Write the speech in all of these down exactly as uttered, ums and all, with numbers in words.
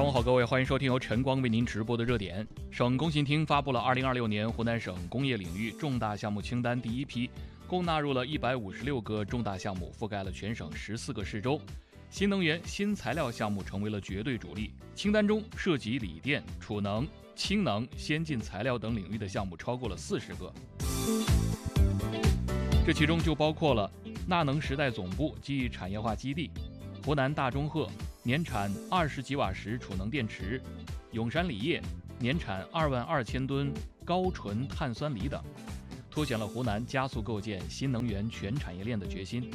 上午好，各位，欢迎收听由晨光为您直播的热点。省工信厅发布了二零二六年湖南省工业领域重大项目清单第一批，共纳入了一百五十六个重大项目，覆盖了全省十四个市州。新能源、新材料项目成为了绝对主力。清单中涉及锂电、储能、氢能、先进材料等领域的项目超过了四十个。这其中就包括了纳能时代总部及产业化基地、湖南大中赫年产二十吉瓦时储能电池、永山锂业年产二万二千吨高纯碳酸锂等，凸显了湖南加速构建新能源全产业链的决心。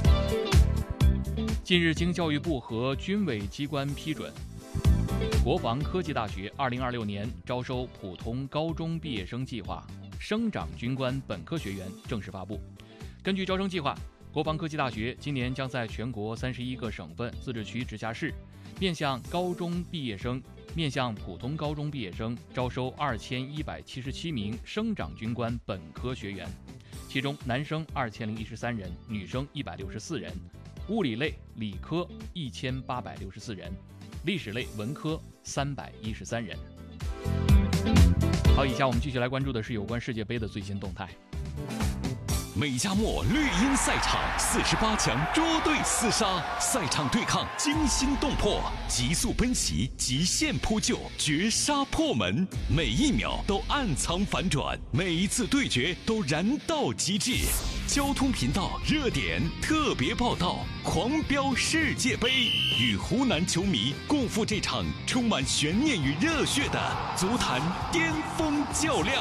近日，经教育部和军委机关批准，国防科技大学二零二六年招收普通高中毕业生计划生长军官本科学员正式发布。根据招生计划，国防科技大学今年将在全国三十一个省份、自治区、直辖市，面向高中毕业生、面向普通高中毕业生招收二千一百七十七名生长军官本科学员，其中男生二千零一十三人，女生一百六十四人，物理类、理科一千八百六十四人，历史类、文科三百一十三人。好，以下我们继续来关注的是有关世界杯的最新动态。 美加墨绿茵赛场四十八强捉对厮杀，赛场对抗惊心动魄，急速奔袭，极限扑救，绝杀破门，每一秒都暗藏反转，每一次对决都燃到极致。交通频道热点特别报道，狂飙世界杯，与湖南球迷共赴这场充满悬念与热血的足坛巅峰较量。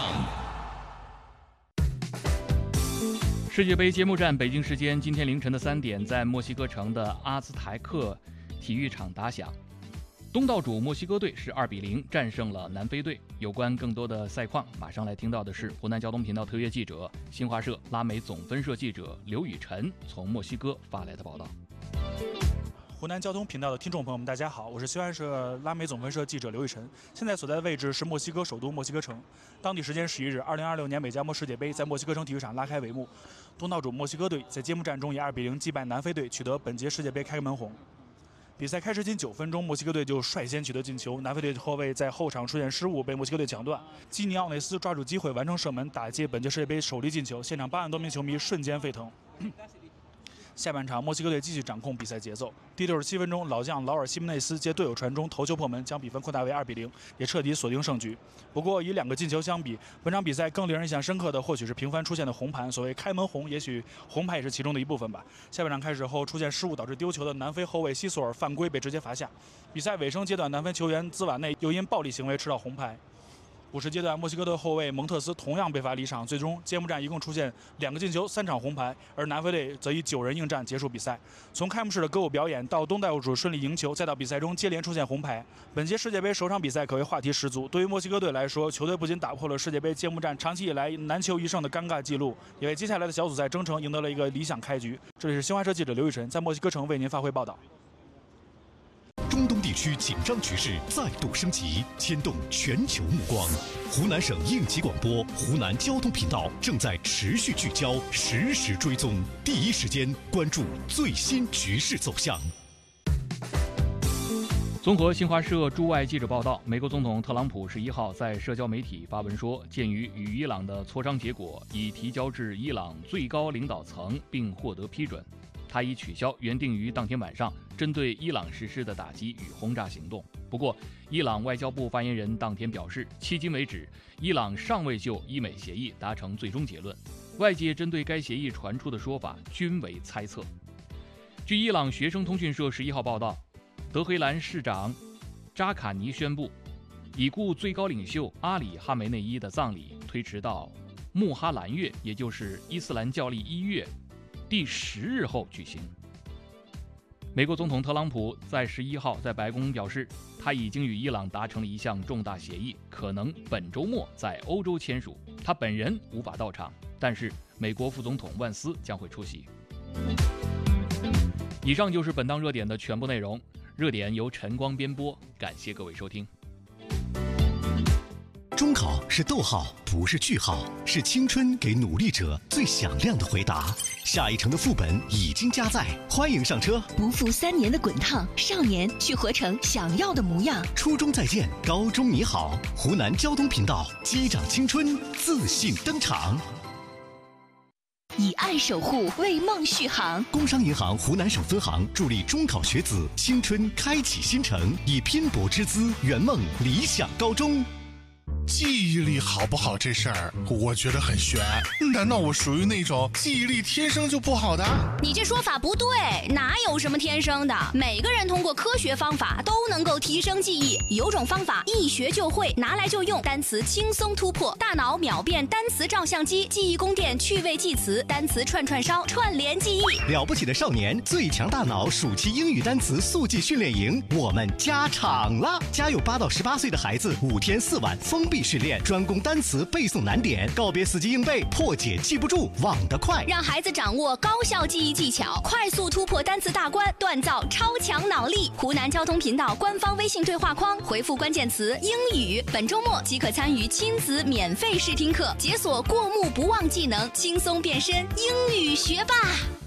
世界杯揭幕战北京时间今天凌晨的三点，在墨西哥城的阿兹台克体育场打响。东道主墨西哥队是二比零战胜了南非队。有关更多的赛况，马上来听到的是湖南交通频道特约记者、新华社拉美总分社记者刘雨辰从墨西哥发来的报道。 湖南交通频道的听众朋友们，大家好，我是新华社拉美总分社记者刘雨辰。现在所在的位置是墨西哥首都墨西哥城，当地时间十一日，二零二六年美加墨世界杯在墨西哥城体育场拉开帷幕。东道主墨西哥队在揭幕战中以二比零击败南非队，取得本届世界杯开门红。比赛开始仅九分钟，墨西哥队就率先取得进球，南非队后卫在后场出现失误，被墨西哥队抢断。基尼奥内斯抓住机会完成射门，打进本届世界杯首粒进球，现场八万多名球迷瞬间沸腾。下半场，墨西哥队继续掌控比赛节奏。第六十七分钟，老将劳尔·西门内斯接队友传中头球破门，将比分扩大为二比零，也彻底锁定胜局。不过，与两个进球相比，本场比赛更令人印象深刻的或许是频繁出现的红盘。所谓开门红，也许红牌也是其中的一部分吧。下半场开始后，出现失误导致丢球的南非后卫西索尔犯规被直接罚下。比赛尾声阶段，南非球员兹瓦内又因暴力行为吃到红牌。补时阶段，墨西哥队后卫蒙特斯同样被罚离场，最终揭幕战一共出现两个进球、三场红牌，而南非队则以九人应战结束比赛。从开幕式的歌舞表演到东道主顺利赢球，再到比赛中接连出现红牌，本届世界杯首场比赛可谓话题十足。对于墨西哥队来说，球队不仅打破了世界杯揭幕战长期以来难求一胜的尴尬记录，也为接下来的小组赛征程赢得了一个理想开局。这里是新华社记者刘雨辰在墨西哥城为您发回报道。 中东地区紧张局势再度升级，牵动全球目光。湖南省应急广播、湖南交通频道正在持续聚焦、实时追踪，第一时间关注最新局势走向。 综合新华社驻外记者报道，美国总统特朗普十一号在社交媒体发文说，鉴于与伊朗的磋商结果已提交至伊朗最高领导层并获得批准，他已取消原定于当天晚上针对伊朗实施的打击与轰炸行动。不过，伊朗外交部发言人当天表示，迄今为止，伊朗尚未就伊美协议达成最终结论，外界针对该协议传出的说法均为猜测。据伊朗学生通讯社十一号报道，德黑兰市长扎卡尼宣布，已故最高领袖阿里哈梅内伊的葬礼推迟到穆哈兰月，也就是伊斯兰教历一月第十日后举行。美国总统特朗普在十一号在白宫表示，他已经与伊朗达成了一项重大协议，可能本周末在欧洲签署。他本人无法到场，但是美国副总统万斯将会出席。以上就是本档热点的全部内容。热点由晨光编播，感谢各位收听。 中考是逗号，不是句号，是青春给努力者最响亮的回答。 下一城的副本已经加载，欢迎上车。 不负三年的滚烫，少年去活成想要的模样。 初中再见，高中你好。湖南交通频道，击掌青春，自信登场。 以爱守护，为梦续航。 工商银行湖南省分行助力中考学子青春开启新程，以拼搏之姿圆梦理想高中。 记忆力好不好这事儿，我觉得很悬。难道我属于那种记忆力天生就不好的？ 你这说法不对，哪有什么天生的？每个人通过科学方法都能够提升记忆。有种方法一学就会，拿来就用，单词轻松突破，大脑秒变单词照相机，记忆宫殿趣味记词，单词串串烧，串联记忆。 了不起的少年，最强大脑暑期英语单词速记训练营，我们加场了！家有八到十八岁的孩子，五天四晚封闭训练，专攻单词背诵难点，告别死记硬背，破解记不住，忘得快， 让孩子掌握高效记忆技巧，快速突破单词大关，锻造超强脑力。湖南交通频道官方微信对话框回复关键词英语，本周末即可参与亲子免费试听课，解锁过目不忘技能，轻松变身英语学霸。